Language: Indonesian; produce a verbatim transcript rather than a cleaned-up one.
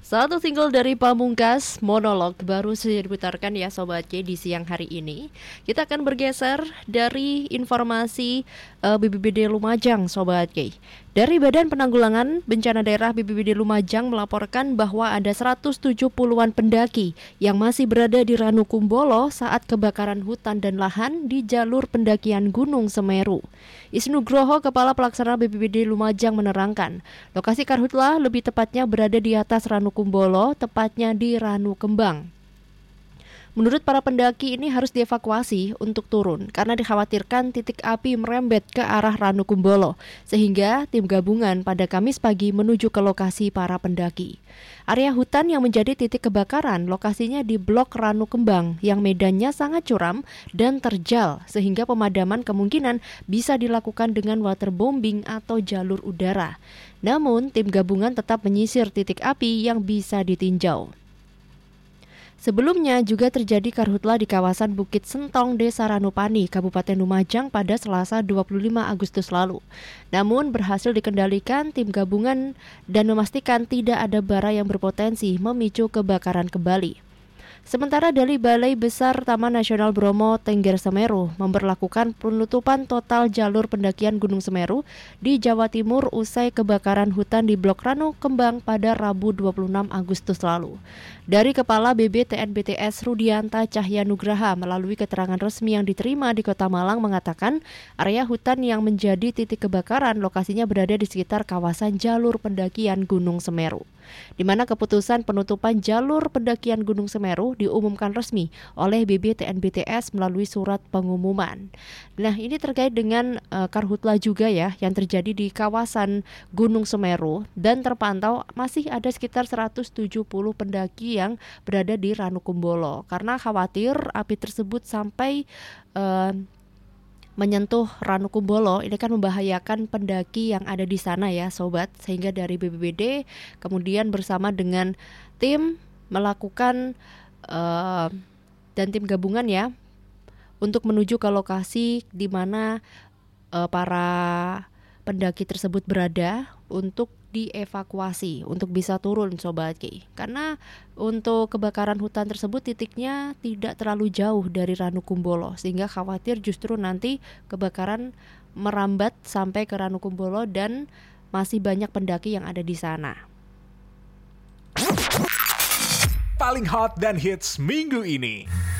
Satu single dari Pamungkas, Monolog, baru saja diputarkan ya Sobat K di siang hari ini. Kita akan bergeser dari informasi uh, B P B D Lumajang Sobat K. Dari Badan Penanggulangan Bencana Daerah B P B D Lumajang melaporkan bahwa ada seratus tujuh puluhan pendaki yang masih berada di Ranukumbolo saat kebakaran hutan dan lahan di jalur pendakian Gunung Semeru. Isnugroho, Kepala Pelaksana B P B D Lumajang menerangkan, lokasi karhutlah lebih tepatnya berada di atas Ranukumbolo, tepatnya di Ranu Kembang. Menurut para pendaki ini harus dievakuasi untuk turun karena dikhawatirkan titik api merembet ke arah Ranukumbolo, sehingga tim gabungan pada Kamis pagi menuju ke lokasi para pendaki. Area hutan yang menjadi titik kebakaran lokasinya di blok Ranu Kembang yang medannya sangat curam dan terjal sehingga pemadaman kemungkinan bisa dilakukan dengan waterbombing atau jalur udara. Namun tim gabungan tetap menyisir titik api yang bisa ditinjau. Sebelumnya juga terjadi karhutla di kawasan Bukit Sentong, Desa Ranupani, Kabupaten Lumajang pada Selasa dua puluh lima Agustus lalu. Namun berhasil dikendalikan tim gabungan dan memastikan tidak ada bara yang berpotensi memicu kebakaran kembali. Sementara dari Balai Besar Taman Nasional Bromo Tengger Semeru memberlakukan penutupan total jalur pendakian Gunung Semeru di Jawa Timur usai kebakaran hutan di Blok Ranu Kembang pada Rabu dua puluh enam Agustus lalu. Dari Kepala B B T N B T S Rudianta Cahyanugraha melalui keterangan resmi yang diterima di Kota Malang mengatakan area hutan yang menjadi titik kebakaran lokasinya berada di sekitar kawasan jalur pendakian Gunung Semeru, di mana keputusan penutupan jalur pendakian Gunung Semeru diumumkan resmi oleh B B T N B T S melalui surat pengumuman. Nah, ini terkait dengan uh, karhutla juga ya yang terjadi di kawasan Gunung Semeru dan terpantau masih ada sekitar seratus tujuh puluh pendaki yang berada di Ranukumbolo karena khawatir api tersebut sampai uh, menyentuh Ranukumbolo ini kan membahayakan pendaki yang ada di sana ya sobat, sehingga dari B P B D kemudian bersama dengan tim melakukan uh, dan tim gabungan ya untuk menuju ke lokasi di mana uh, para pendaki tersebut berada untuk dievakuasi untuk bisa turun Sobat Ki. Karena untuk kebakaran hutan tersebut titiknya tidak terlalu jauh dari Ranukumbolo sehingga khawatir justru nanti kebakaran merambat sampai ke Ranukumbolo dan masih banyak pendaki yang ada di sana. Paling hot dan hits minggu ini.